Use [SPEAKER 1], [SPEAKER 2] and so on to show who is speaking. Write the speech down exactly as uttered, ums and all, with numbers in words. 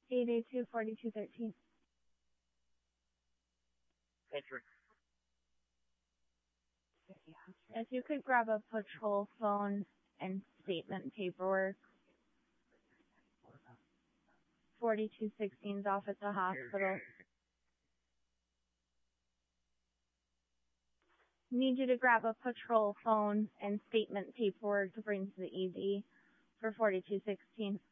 [SPEAKER 1] eight eight two, four two one three.
[SPEAKER 2] Entry.
[SPEAKER 1] If you could grab a patrol phone and statement paperwork. forty-two sixteen's off at the hospital. Need you to grab a patrol phone and statement paperwork to bring to the E D for forty-two sixteen.